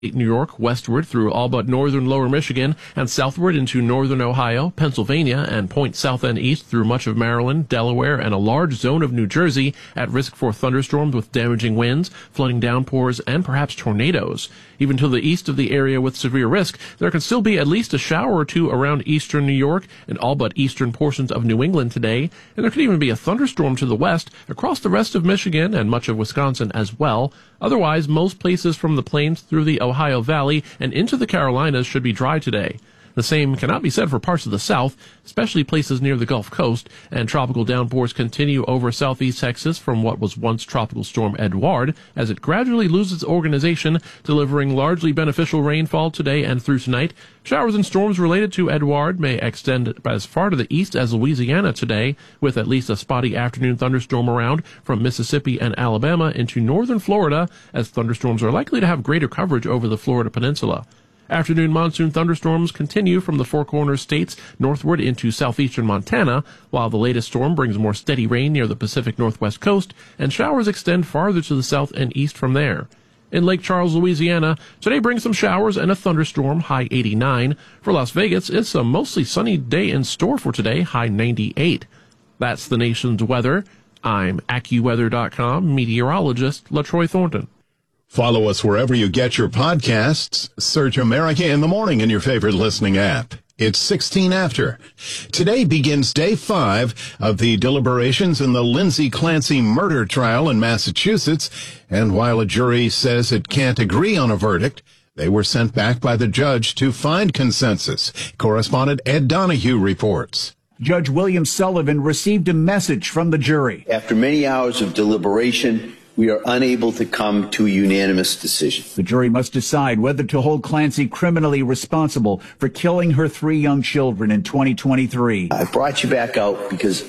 New York, westward through all but northern lower Michigan, and southward into northern Ohio, Pennsylvania, and points south and east through much of Maryland, Delaware, and a large zone of New Jersey at risk for thunderstorms with damaging winds, flooding downpours, and perhaps tornadoes. Even to the east of the area with severe risk, there can still be at least a shower or two around eastern New York and all but eastern portions of New England today, and there could even be a thunderstorm to the west across the rest of Michigan and much of Wisconsin as well. Otherwise, most places from the plains through the Ohio Valley and into the Carolinas should be dry today. The same cannot be said for parts of the south, especially places near the Gulf Coast, and tropical downpours continue over southeast Texas from what was once Tropical Storm Edouard as it gradually loses organization, delivering largely beneficial rainfall today and through tonight. Showers and storms related to Edouard may extend as far to the east as Louisiana today, with at least a spotty afternoon thunderstorm around from Mississippi and Alabama into northern Florida, as thunderstorms are likely to have greater coverage over the Florida peninsula. Afternoon monsoon thunderstorms continue from the Four Corners states northward into southeastern Montana, while the latest storm brings more steady rain near the Pacific Northwest coast, and showers extend farther to the south and east from there. In Lake Charles, Louisiana, today brings some showers and a thunderstorm, high 89. For Las Vegas, it's a mostly sunny day in store for today, high 98. That's the nation's weather. I'm AccuWeather.com meteorologist LaTroy Thornton. Follow us wherever you get your podcasts. Search America in the Morning in your favorite listening app. It's 16 after. Today begins day 5 of the deliberations in the Lindsay Clancy murder trial in Massachusetts. And while a jury says it can't agree on a verdict, they were sent back by the judge to find consensus. Correspondent Ed Donahue reports. Judge William Sullivan received a message from the jury. After many hours of deliberation, we are unable to come to a unanimous decision. The jury must decide whether to hold Clancy criminally responsible for killing her 3 young children in 2023. I brought you back out because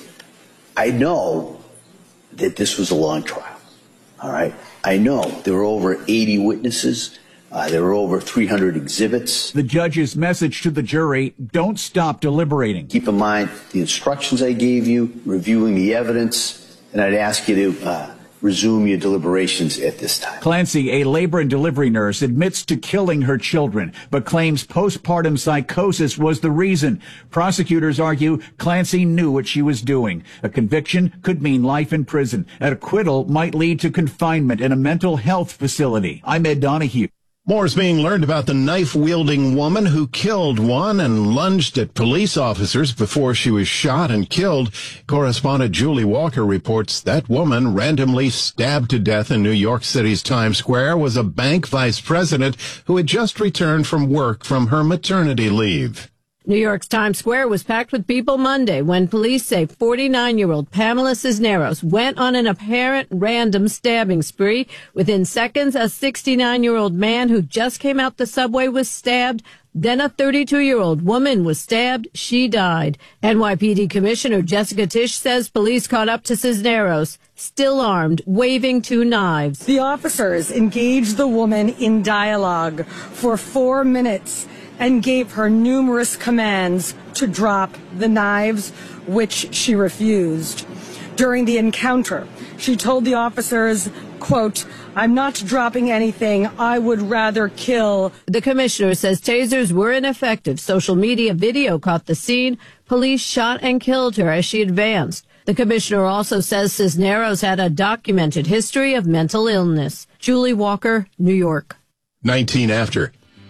I know that this was a long trial. All right? I know there were over 80 witnesses. There were over 300 exhibits. The judge's message to the jury: don't stop deliberating. Keep in mind the instructions I gave you, reviewing the evidence, and I'd ask you to resume your deliberations at this time. Clancy, a labor and delivery nurse, admits to killing her children, but claims postpartum psychosis was the reason. Prosecutors argue Clancy knew what she was doing. A conviction could mean life in prison. An acquittal might lead to confinement in a mental health facility. I'm Ed Donahue. More is being learned about the knife-wielding woman who killed one and lunged at police officers before she was shot and killed. Correspondent Julie Walker reports that woman, randomly stabbed to death in New York City's Times Square, was a bank vice president who had just returned from work from her maternity leave. New York's Times Square was packed with people Monday when police say 49-year-old Pamela Cisneros went on an apparent random stabbing spree. Within seconds, a 69-year-old man who just came out the subway was stabbed. Then a 32-year-old woman was stabbed. She died. NYPD Commissioner Jessica Tisch says police caught up to Cisneros, still armed, waving 2 knives. The officers engaged the woman in dialogue for 4 minutes and gave her numerous commands to drop the knives, which she refused. During the encounter, she told the officers, quote, "I'm not dropping anything. I would rather kill." The commissioner says tasers were ineffective. Social media video caught the scene. Police shot and killed her as she advanced. The commissioner also says Cisneros had a documented history of mental illness. Julie Walker, New York. 19 after.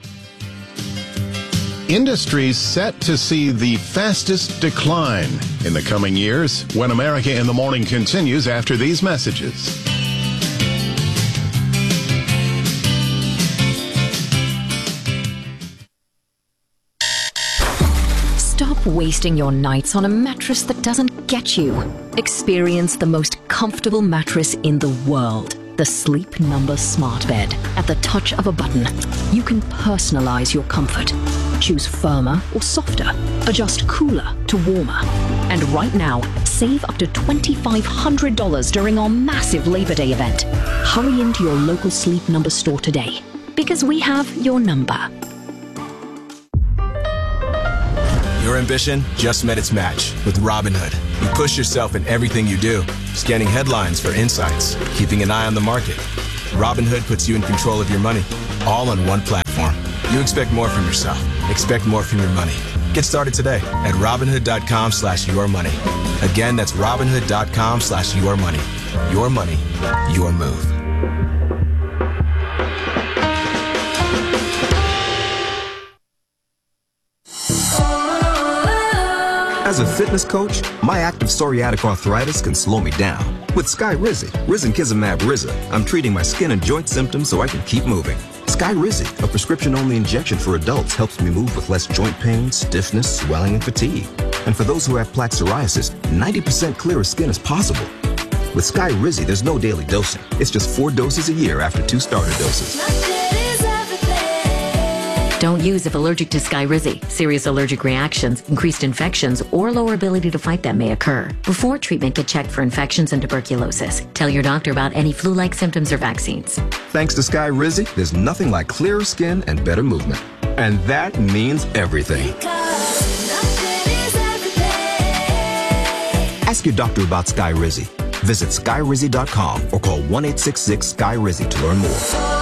Industries set to see the fastest decline in the coming years when America in the Morning continues after these messages. Stop wasting your nights on a mattress that doesn't get you. Experience the most comfortable mattress in the world. The Sleep Number Smart Bed. At the touch of a button, you can personalize your comfort. Choose firmer or softer. Adjust cooler to warmer. And right now, save up to $2,500 during our massive Labor Day event. Hurry into your local Sleep Number store today, because we have your number. Your ambition just met its match with Robinhood. You push yourself in everything you do, scanning headlines for insights, keeping an eye on the market. Robinhood puts you in control of your money all on one platform. You expect more from yourself. Expect more from your money. Get started today at Robinhood.com/yourmoney. Again, that's Robinhood.com/yourmoney. Your money, your move. As a fitness coach, my active psoriatic arthritis can slow me down. With Skyrizi, Risankizumab Riza, I'm treating my skin and joint symptoms so I can keep moving. Skyrizi, a prescription-only injection for adults, helps me move with less joint pain, stiffness, swelling, and fatigue. And for those who have plaque psoriasis, 90% clearer skin is possible. With Skyrizi, there's no daily dosing. It's just 4 doses a year after 2 starter doses. Don't use if allergic to Skyrizi. Serious allergic reactions, increased infections, or lower ability to fight them may occur. Before treatment, get checked for infections and tuberculosis. Tell your doctor about any flu-like symptoms or vaccines. Thanks to Skyrizi, there's nothing like clearer skin and better movement. And that means everything. Ask your doctor about Skyrizi. Visit Skyrizi.com or call 1-866-SKY-RIZI to learn more.